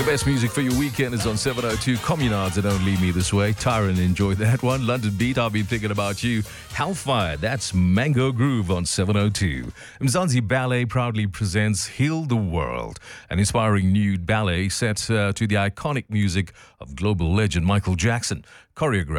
best music for your weekend is on 702. Communards and Don't Leave Me This Way. Tyron, enjoy that one. London Beat, I've been thinking about you. Hellfire, that's Mango Groove on 702. Mzansi Ballet proudly presents Heal the World, an inspiring nude ballet set to the iconic music of global legend Michael Jackson. Choreographed